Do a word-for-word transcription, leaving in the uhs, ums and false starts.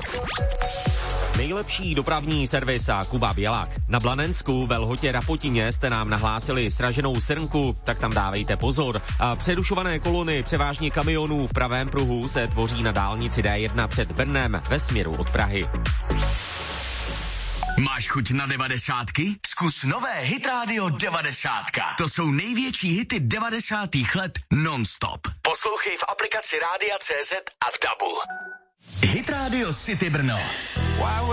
Nejlepší dopravní servis a Kuba Bělák. Na Blanensku ve Lhotě Rapotině jste nám nahlásili sraženou srnku, tak tam dávejte pozor. A přerušované kolony převážně kamionů v pravém pruhu se tvoří na dálnici D jedna před Brnem ve směru od Prahy. Máš chuť na devadesátky? Zkus nové Hit Radio devadesátka. To jsou největší hity devadesátých let non-stop. Poslouchej v aplikaci Rádia C Z a v dabu. Hit Radio City Brno.